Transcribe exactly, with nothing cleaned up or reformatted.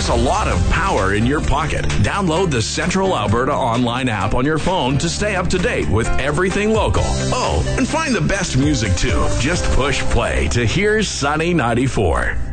a lot of power in your pocket. Download the Central Alberta online app on your phone to stay up to date with everything local. Oh, and find the best music too. Just push play to Here's Sunny ninety-four.